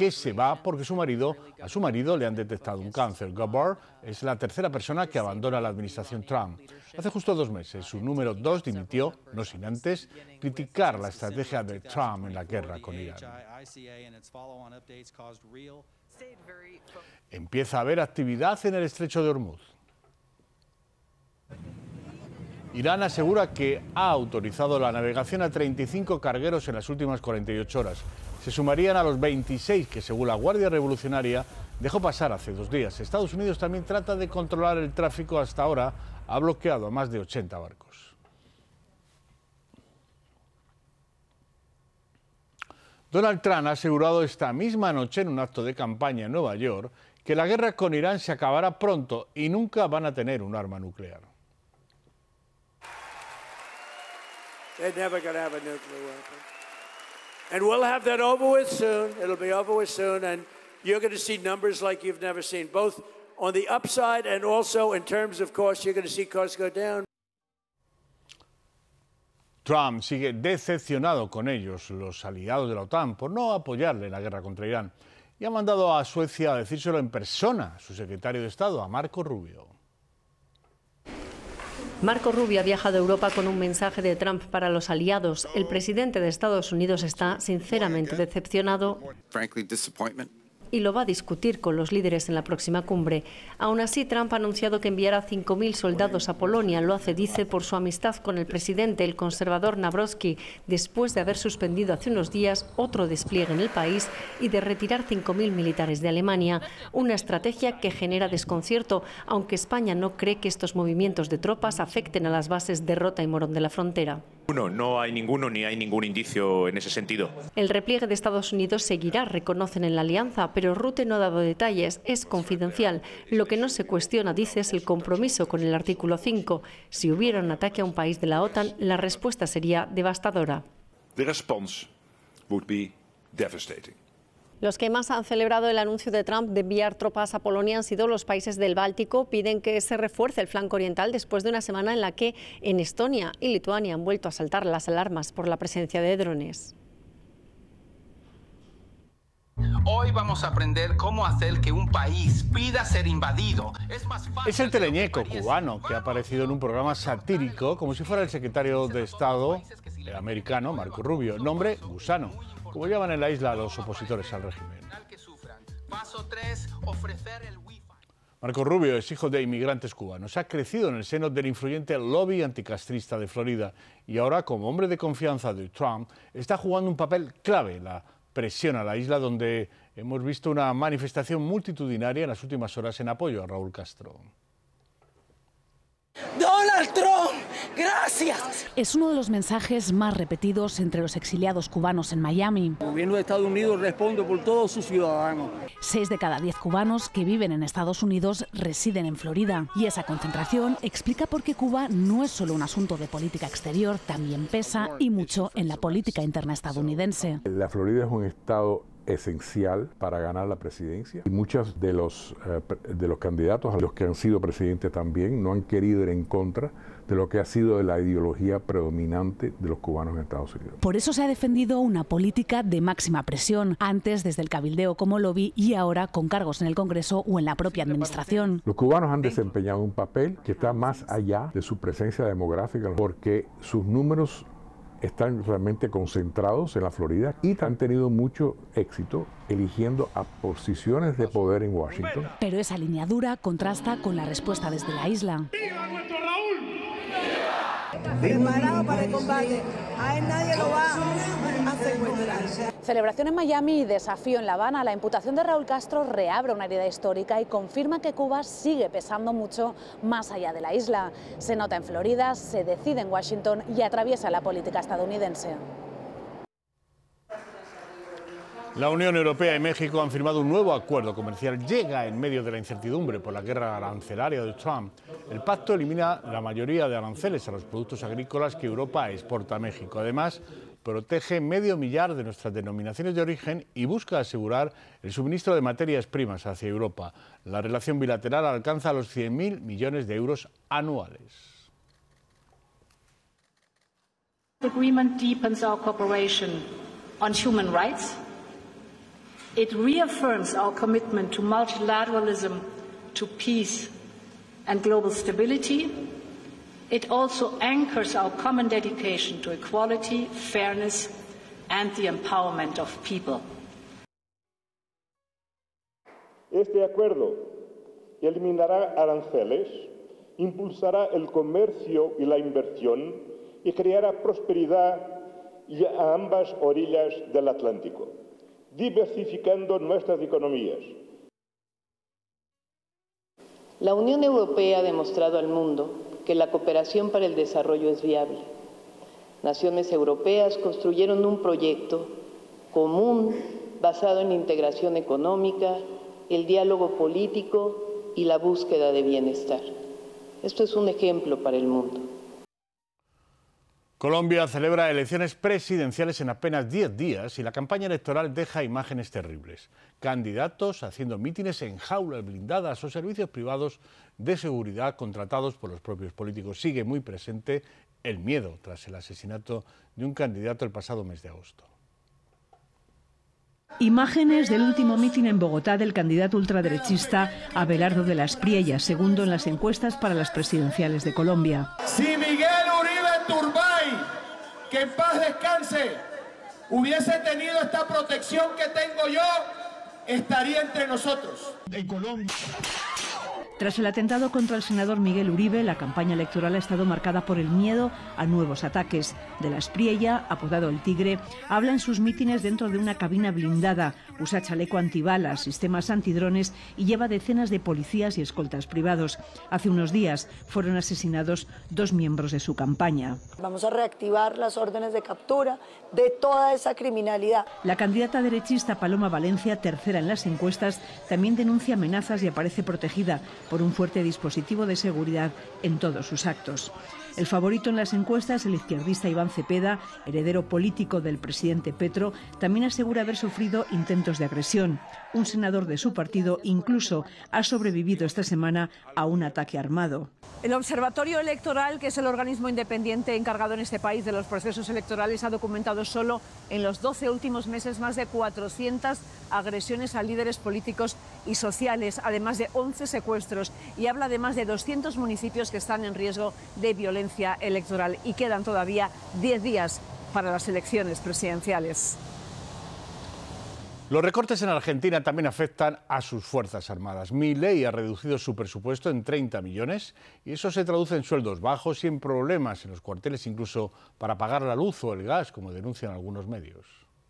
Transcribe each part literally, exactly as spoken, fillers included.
que se va porque su marido, a su marido le han detectado un cáncer. Gabor es la tercera persona que abandona la administración Trump. Hace justo dos meses, su número dos dimitió, no sin antes criticar la estrategia de Trump en la guerra con Irán. Empieza a haber actividad en el estrecho de Hormuz. Irán asegura que ha autorizado la navegación a treinta y cinco cargueros en las últimas cuarenta y ocho horas. Se sumarían a los veintiséis que, según la Guardia Revolucionaria, dejó pasar hace dos días. Estados Unidos también trata de controlar el tráfico. Hasta ahora ha bloqueado a más de ochenta barcos. Donald Trump ha asegurado esta misma noche en un acto de campaña en Nueva York que la guerra con Irán se acabará pronto y nunca van a tener un arma nuclear. They're never going to have a nuclear weapon. And we'll have that over with soon. It'll be over with soon. And you're going to see numbers like you've never seen, both on the upside and also in terms of costs. You're going to see costs go down. Trump sigue decepcionado con ellos, los aliados de la OTAN, por no apoyarle en la guerra contra Irán. Y ha mandado a Suecia a decírselo en persona a su secretario de Estado, a Marco Rubio. Marco Rubio ha viajado a Europa con un mensaje de Trump para los aliados. El presidente de Estados Unidos está sinceramente decepcionado y lo va a discutir con los líderes en la próxima cumbre. Aún así, Trump ha anunciado que enviará cinco mil soldados a Polonia. Lo hace, dice, por su amistad con el presidente, el conservador Nawrocki, después de haber suspendido hace unos días otro despliegue en el país y de retirar cinco mil militares de Alemania. Una estrategia que genera desconcierto, aunque España no cree que estos movimientos de tropas afecten a las bases de Rota y Morón de la Frontera. No, no hay ninguno ni hay ningún indicio en ese sentido. El repliegue de Estados Unidos seguirá, reconocen en la alianza, pero Rutte no ha dado detalles, es confidencial. Lo que no se cuestiona, dice, es el compromiso con el artículo cinco. Si hubiera un ataque a un país de la OTAN, la respuesta sería devastadora. The response would be devastating. Los que más han celebrado el anuncio de Trump de enviar tropas a Polonia han sido los países del Báltico. Piden que se refuerce el flanco oriental después de una semana en la que en Estonia y Lituania han vuelto a saltar las alarmas por la presencia de drones. Hoy vamos a aprender cómo hacer que un país pida ser invadido. Es más fácil. Es el teleñeco cubano que ha aparecido en un programa satírico como si fuera el secretario de Estado americano, Marco Rubio. Nombre: Gusano, como llaman en la isla a los opositores al régimen. Marco Rubio es hijo de inmigrantes cubanos. Ha crecido en el seno del influyente lobby anticastrista de Florida y ahora, como hombre de confianza de Trump, está jugando un papel clave en la presión a la isla, donde hemos visto una manifestación multitudinaria en las últimas horas en apoyo a Raúl Castro. Donald Trump, gracias. Es uno de los mensajes más repetidos entre los exiliados cubanos en Miami. El gobierno de Estados Unidos responde por todos sus ciudadanos. Seis de cada diez cubanos que viven en Estados Unidos residen en Florida. Y esa concentración explica por qué Cuba no es solo un asunto de política exterior, también pesa y mucho en la política interna estadounidense. La Florida es un estado esencial para ganar la presidencia y muchos de los, eh, de los candidatos a los que han sido presidentes también no han querido ir en contra de lo que ha sido la ideología predominante de los cubanos en Estados Unidos. Por eso se ha defendido una política de máxima presión, antes desde el cabildeo como lobby y ahora con cargos en el Congreso o en la propia administración. Los cubanos han desempeñado un papel que está más allá de su presencia demográfica porque sus números están realmente concentrados en la Florida y han tenido mucho éxito eligiendo a posiciones de poder en Washington. Pero esa línea dura contrasta con la respuesta desde la isla. ¡Viva nuestro Raúl! Preparado para el combate. A él nadie lo va a secuestrar. Celebración en Miami y desafío en La Habana. La imputación de Raúl Castro reabre una herida histórica y confirma que Cuba sigue pesando mucho más allá de la isla. Se nota en Florida, se decide en Washington y atraviesa la política estadounidense. La Unión Europea y México han firmado un nuevo acuerdo comercial. Llega en medio de la incertidumbre por la guerra arancelaria de Trump. El pacto elimina la mayoría de aranceles a los productos agrícolas que Europa exporta a México. Además, protege medio millar de nuestras denominaciones de origen y busca asegurar el suministro de materias primas hacia Europa. La relación bilateral alcanza los cien mil millones de euros anuales. The agreement deepens our cooperation on human rights, It reaffirms our commitment to multilateralism, to peace and global stability. It also anchors our common dedication to equality, fairness and the empowerment of people. Este acuerdo eliminará aranceles, impulsará el comercio y la inversión y creará prosperidad a ambas orillas del Atlántico, diversificando nuestras economías. La Unión Europea ha demostrado al mundo que la cooperación para el desarrollo es viable. Naciones europeas construyeron un proyecto común basado en la integración económica, el diálogo político y la búsqueda de bienestar. Esto es un ejemplo para el mundo. Colombia celebra elecciones presidenciales en apenas diez días y la campaña electoral deja imágenes terribles. Candidatos haciendo mítines en jaulas blindadas o servicios privados de seguridad contratados por los propios políticos. Sigue muy presente el miedo tras el asesinato de un candidato el pasado mes de agosto. Imágenes del último mitin en Bogotá del candidato ultraderechista Abelardo de la Espriella, segundo en las encuestas para las presidenciales de Colombia. Si Miguel Uribe Turbay, que en paz descanse, hubiese tenido esta protección que tengo yo, estaría entre nosotros. En Colombia. Tras el atentado contra el senador Miguel Uribe, la campaña electoral ha estado marcada por el miedo a nuevos ataques. De la Espriella, apodado El Tigre, habla en sus mítines dentro de una cabina blindada, usa chaleco antibalas, sistemas antidrones y lleva decenas de policías y escoltas privados. Hace unos días fueron asesinados dos miembros de su campaña. Vamos a reactivar las órdenes de captura de toda esa criminalidad. La candidata derechista Paloma Valencia, tercera en las encuestas, también denuncia amenazas y aparece protegida por un fuerte dispositivo de seguridad en todos sus actos. El favorito en las encuestas, el izquierdista Iván Cepeda, heredero político del presidente Petro, también asegura haber sufrido intentos de agresión. Un senador de su partido incluso ha sobrevivido esta semana a un ataque armado. El Observatorio Electoral, que es el organismo independiente encargado en este país de los procesos electorales, ha documentado solo en los doce últimos meses más de cuatrocientas agresiones a líderes políticos y sociales, además de once secuestros, y habla de más de doscientos municipios que están en riesgo de violencia electoral. Y quedan todavía diez días para las elecciones presidenciales. Los recortes en Argentina también afectan a sus Fuerzas Armadas. Milei ha reducido su presupuesto en treinta millones y eso se traduce en sueldos bajos y en problemas en los cuarteles, incluso para pagar la luz o el gas, como denuncian algunos medios.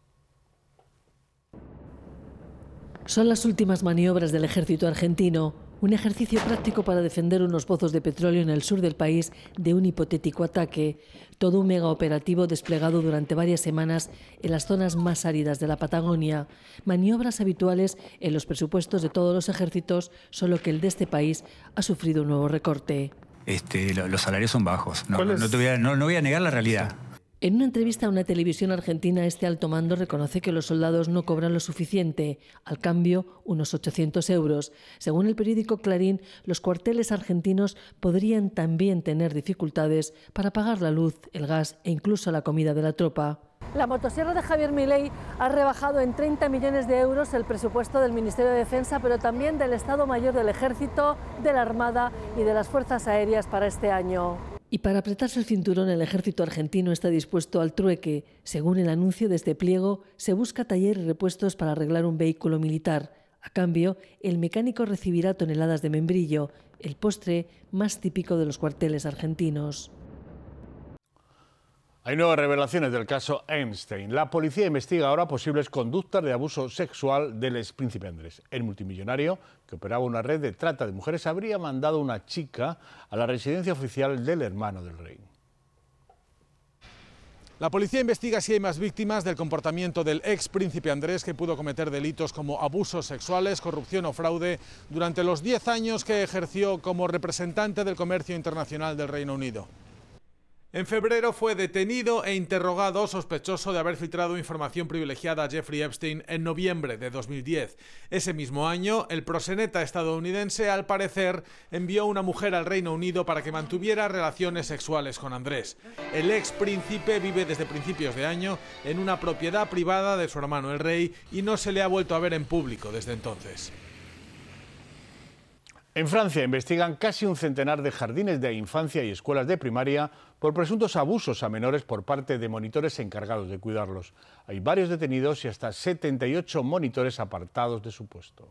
Son las últimas maniobras del ejército argentino, un ejercicio práctico para defender unos pozos de petróleo en el sur del país de un hipotético ataque. Todo un megaoperativo desplegado durante varias semanas en las zonas más áridas de la Patagonia. Maniobras habituales en los presupuestos de todos los ejércitos, solo que el de este país ha sufrido un nuevo recorte. Este, los salarios son bajos, no, no, te voy a, no, no voy a negar la realidad. En una entrevista a una televisión argentina, este alto mando reconoce que los soldados no cobran lo suficiente, al cambio unos ochocientos euros. Según el periódico Clarín, los cuarteles argentinos podrían también tener dificultades para pagar la luz, el gas e incluso la comida de la tropa. La motosierra de Javier Milei ha rebajado en treinta millones de euros el presupuesto del Ministerio de Defensa, pero también del Estado Mayor del Ejército, de la Armada y de las Fuerzas Aéreas para este año. Y para apretarse el cinturón, el ejército argentino está dispuesto al trueque. Según el anuncio de este pliego, se busca taller y repuestos para arreglar un vehículo militar. A cambio, el mecánico recibirá toneladas de membrillo, el postre más típico de los cuarteles argentinos. Hay nuevas revelaciones del caso Epstein. La policía investiga ahora posibles conductas de abuso sexual del expríncipe Andrés. El multimillonario, que operaba una red de trata de mujeres, habría mandado a una chica a la residencia oficial del hermano del rey. La policía investiga si hay más víctimas del comportamiento del expríncipe Andrés, que pudo cometer delitos como abusos sexuales, corrupción o fraude durante los diez años que ejerció como representante del comercio internacional del Reino Unido. En febrero fue detenido e interrogado sospechoso de haber filtrado información privilegiada a Jeffrey Epstein en noviembre de dos mil diez. Ese mismo año, el proxeneta estadounidense, al parecer, envió una mujer al Reino Unido para que mantuviera relaciones sexuales con Andrés. El ex príncipe vive desde principios de año en una propiedad privada de su hermano el rey y no se le ha vuelto a ver en público desde entonces. En Francia investigan casi un centenar de jardines de infancia y escuelas de primaria por presuntos abusos a menores por parte de monitores encargados de cuidarlos. Hay varios detenidos y hasta setenta y ocho monitores apartados de su puesto.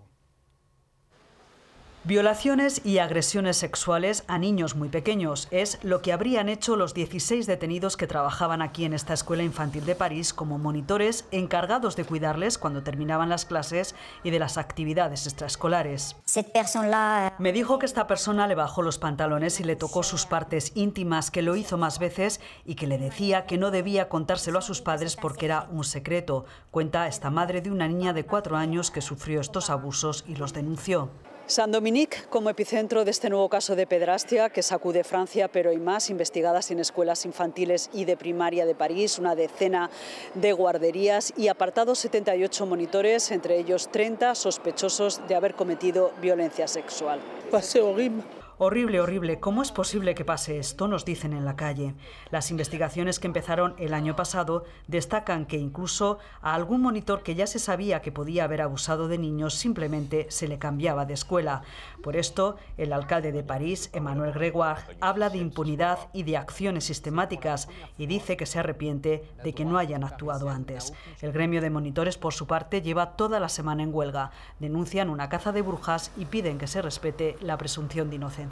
Violaciones y agresiones sexuales a niños muy pequeños es lo que habrían hecho los dieciséis detenidos que trabajaban aquí en esta escuela infantil de París como monitores encargados de cuidarles cuando terminaban las clases y de las actividades extraescolares. Me dijo que esta persona le bajó los pantalones y le tocó sus partes íntimas, que lo hizo más veces y que le decía que no debía contárselo a sus padres porque era un secreto. Cuenta esta madre de una niña de cuatro años que sufrió estos abusos y los denunció. Saint-Dominique como epicentro de este nuevo caso de pedrastia que sacude Francia, pero hay más investigadas en escuelas infantiles y de primaria de París, una decena de guarderías y apartados setenta y ocho monitores, entre ellos treinta sospechosos de haber cometido violencia sexual. Pasé horrible. Horrible, horrible. ¿Cómo es posible que pase esto?, nos dicen en la calle. Las investigaciones que empezaron el año pasado destacan que incluso a algún monitor que ya se sabía que podía haber abusado de niños simplemente se le cambiaba de escuela. Por esto, el alcalde de París, Emmanuel Grégoire, habla de impunidad y de acciones sistemáticas y dice que se arrepiente de que no hayan actuado antes. El gremio de monitores, por su parte, lleva toda la semana en huelga. Denuncian una caza de brujas y piden que se respete la presunción de inocencia.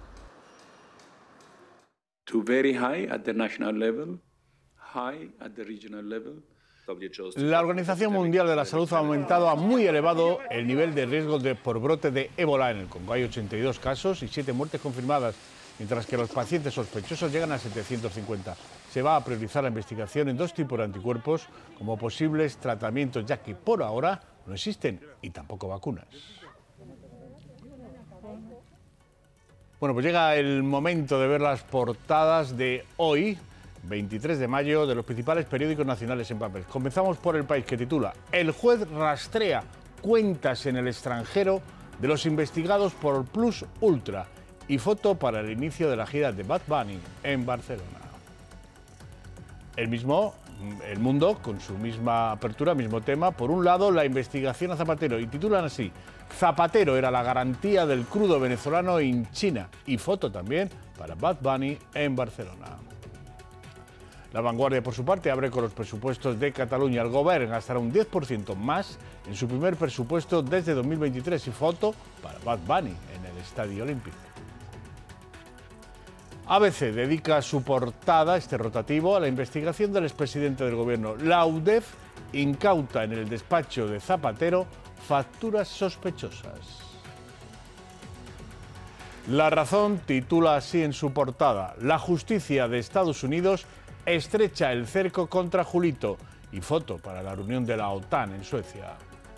To very high at the national level, high at the regional level. La Organización Mundial de la Salud ha aumentado a muy elevado el nivel de riesgo de, por brote de ébola en el Congo. Hay ochenta y dos casos y siete muertes confirmadas, mientras que los pacientes sospechosos llegan a setecientos cincuenta. Se va a priorizar la investigación en dos tipos de anticuerpos como posibles tratamientos, ya que por ahora no existen y tampoco vacunas. Bueno, pues llega el momento de ver las portadas de hoy, veintitrés de mayo, de los principales periódicos nacionales en papel. Comenzamos por El País, que titula: El juez rastrea cuentas en el extranjero de los investigados por Plus Ultra, y foto para el inicio de la gira de Bad Bunny en Barcelona. El mismo, El Mundo, con su misma apertura, mismo tema. Por un lado, la investigación a Zapatero, y titulan así: Zapatero era la garantía del crudo venezolano en China, y foto también para Bad Bunny en Barcelona. La Vanguardia, por su parte, abre con los presupuestos de Cataluña. El Govern gastará un diez por ciento más en su primer presupuesto desde dos mil veintitrés, y foto para Bad Bunny en el Estadio Olímpico. A B C dedica su portada, este rotativo, a la investigación del expresidente del Gobierno. La UDEF incauta en el despacho de Zapatero facturas sospechosas. La Razón titula así en su portada: La justicia de Estados Unidos estrecha el cerco contra Julito, y foto para la reunión de la OTAN en Suecia.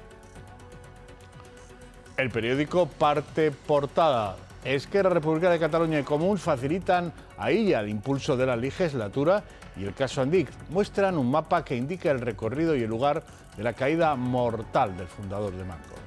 El periódico parte portada: Esquerra Republicana de Cataluña y Comuns facilitan a Illa el impulso de la legislatura, y el caso Andic muestran un mapa que indica el recorrido y el lugar de la caída mortal del fundador de Mancos.